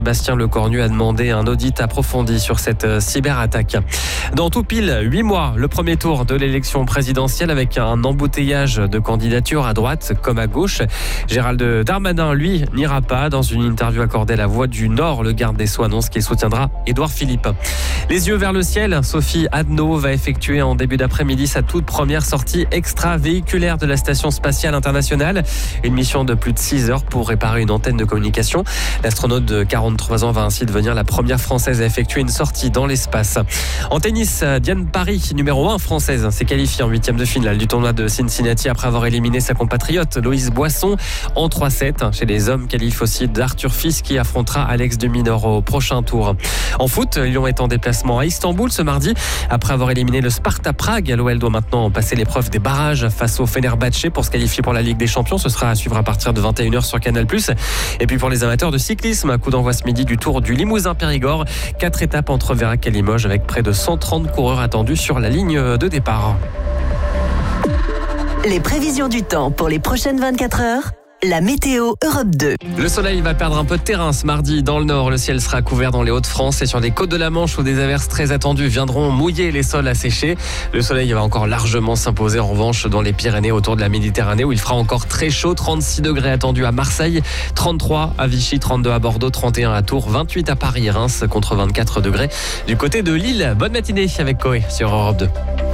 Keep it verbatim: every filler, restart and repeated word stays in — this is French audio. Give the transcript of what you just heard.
Bastien Lecornu a demandé un audit approfondi sur cette cyberattaque. Dans tout pile huit mois, le premier tour de l'élection présidentielle avec un embouteillage de candidatures à droite comme à gauche. Gérald Darmanin, lui, n'ira pas. Dans une interview accordée à La Voix du Nord, le garde des Sceaux annonce qu'il soutiendra Édouard Philippe. Les yeux vers le ciel, Sophie Adno va effectuer en début d'après-midi sa toute première sortie extravéhiculaire de la Station Spatiale Internationale. Une mission de plus de six heures pour réparer une antenne de communication. L'astronaute de quarante-trois ans va ainsi devenir la première Française à effectuer une sortie dans l'espace. En tennis, Diane Parry, numéro un française, s'est qualifiée en huitième de finale du tournoi de Cincinnati après avoir éliminé sa compatriote Loïs Boisson en trois sept. Chez les hommes, qualifie aussi d'Arthur Fils qui affrontera Alex de Minaur au prochain tour. En foot, Lyon est en déplacement à Istanbul ce mardi. Après avoir éliminé le Sparta Prague, l'O L doit maintenant passer l'épreuve des barrages face au Fenerbahçe pour se qualifier pour la Ligue des Champions. Ce sera à suivre à partir de vingt et une heures sur Canal plus. Et puis pour les amateurs de cyclisme, coup d'envoi ce midi du Tour du Limousin-Périgord. Quatre étapes entre Vérac et Limoges avec près de cent trente coureurs attendus sur la ligne de départ. Les prévisions du temps pour les prochaines vingt-quatre heures. La météo Europe deux. Le soleil va perdre un peu de terrain ce mardi dans le nord. Le ciel sera couvert dans les Hauts-de-France et sur les côtes de la Manche où des averses très attendues viendront mouiller les sols asséchés. Le soleil va encore largement s'imposer en revanche dans les Pyrénées autour de la Méditerranée où il fera encore très chaud. trente-six degrés attendus à Marseille, trente-trois à Vichy, trente-deux à Bordeaux, trente et un à Tours, vingt-huit à Paris et Reims contre vingt-quatre degrés du côté de Lille. Bonne matinée avec Coé sur Europe deux.